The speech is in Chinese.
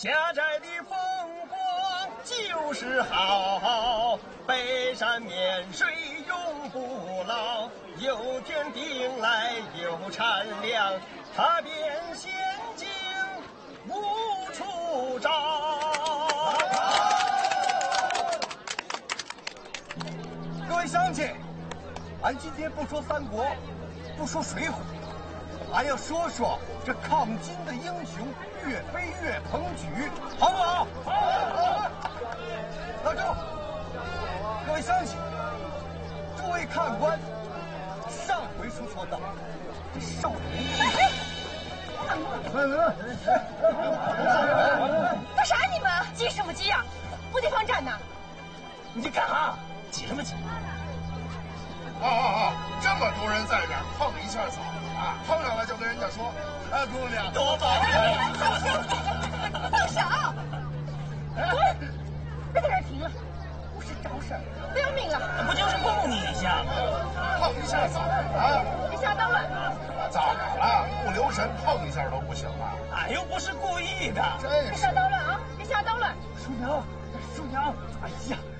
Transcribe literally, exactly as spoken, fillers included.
家宅的风光就是好，北山面水永不老。有天定来有产粮，踏遍险境无处找。 各位乡亲，俺今天不说三国，不说水浒，俺要说说这抗金的英雄岳飞岳鹏举，好不好？好。好。老周，各位乡亲，诸位看官，上回书说到，这少年。 干啥你们急什么急呀？不地方站呢？ 你干哈？急什么急？ 啊啊啊！这么多人在这儿碰一下澡啊，碰上了就跟人家说，哎，姑娘多抱歉。 放手！哎，别在这儿停了，不是找事儿，不要命了？ 不就是碰你一下吗？ 碰一下澡啊！ 别瞎捣乱！ 怎么了？不留神碰一下都不行啊！ 俺又不是故意的。 真是！ 别瞎捣乱啊！别瞎捣乱！ 叔娘，叔娘，哎呀！